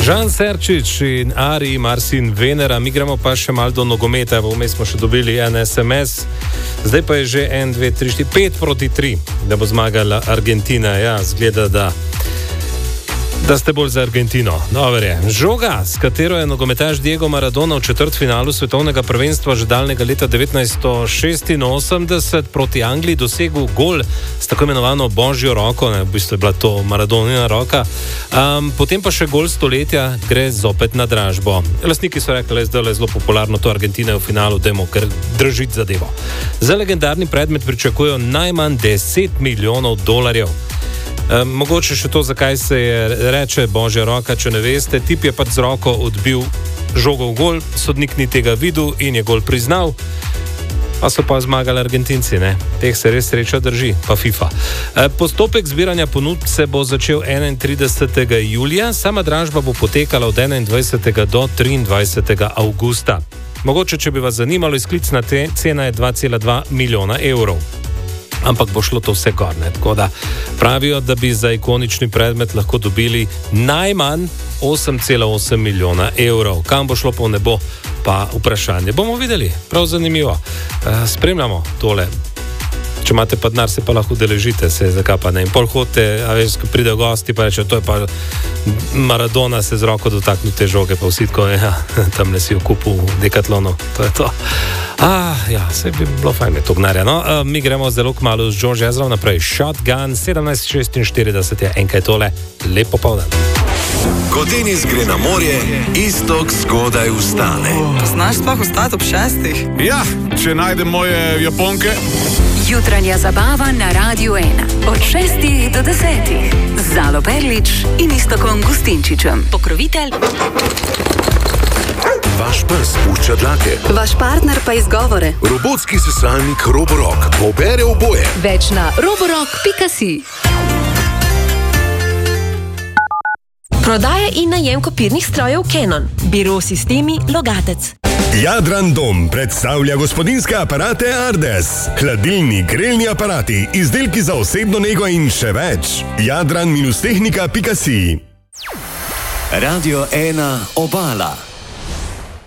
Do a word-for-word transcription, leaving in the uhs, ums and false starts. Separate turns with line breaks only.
Žan Serčič in Ari Marcin Venera, mi gremo pa še malo do nogometa, vmes smo še dobili en es em es, zdaj pa je že en, dve, tri, štiri, pet proti tri, da bo zmagala Argentina. Ja, zgleda, da da ste bolj za Argentino. Dobar je. Žoga, s katero je nogometaš Diego Maradona v četrtfinalu svetovnega prvenstva že daljnega leta devetnajststo šestinosemdeset proti Angliji dosegel gol s tako imenovano božjo roko, ne, v bistvu je bila to Maradonina roka, um, potem pa še gol stoletja, gre zopet na dražbo. Lastniki so rekli, da je zelo popularno to Argentina v finalu, dajmo kar držiti zadevo. Za legendarni predmet pričakujejo najmanj deset milijonov dolarjev. E, mogoče še to, zakaj se je reče božja roka, če ne veste. Tip je pač z roko odbil žogo v gol, sodnik ni tega videl in je gol priznal, pa so pa zmagali Argentinci, ne? Teh se res sreča drži, pa FIFA. E, postopek zbiranja ponudb se bo začel enaintridesetega julija, sama dražba bo potekala od enaindvajsetega do triindvajsetega avgusta. Mogoče, če bi vas zanimalo, izklicna cena je dva cela dva milijona evrov. Ampak bo šlo to vse gor, ne? Tako da pravijo, da bi za ikonični predmet lahko dobili najmanj osem cela osem milijona evrov. Kam bo šlo po nebo, pa vprašanje. Bomo videli, prav zanimivo. E, spremljamo tole. Če imate pa denar, se pa lahko udeležite, se zakaj pa ne. In pol hodite, a veš, ko pridejo gosti, pa reče, to je pa Maradona, se z roko dotakne te žoge, pa vsi tako, ja, tam ne si jo kupil v Decathlonu, to je to. Ah, ja, se bi bilo fajn, je to gnarja. No, uh, mi gremo zelo kmalu z George Ezra naprej. Shotgun, sedemnajst šestinštirideset je enkaj tole, lep popoldan.
Ko Denis gre na morje, Iztok zgodaj vstane.
Znaš sploh vstati ob šestih?
Ja, če najdem moje Japonke.
Jutranja zabava na Radiu ena. Od šestih do desetih. Zalo Perlič in Istokom Gustinčičem. Pokrovitelj.
Vaš pes pušča dlake.
Vaš partner pa izgovore.
Robotski sesalnik Roborock pobere oboje.
Več na roborock pika si.
Prodaja in najem kopirnih strojev Canon. Biro sistemi Logatec.
Jadran Dom predstavlja gospodinjske aparate Ardes. Hladilni, grelni aparati, izdelki za osebno nego in še več. jadran dash tehnika pika si.
Radio ena Obala.